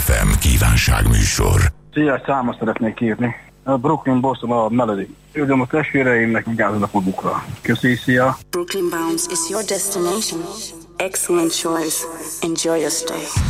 FM kívánságműsor. Szia, számot szeretnék írni. Brooklyn Boston a Melody. Üldöm a testvéreimnek, vigyázzon a fogukra. Köszi, szia. Brooklyn Bounce is your destination. Excellent choice. Enjoy your stay.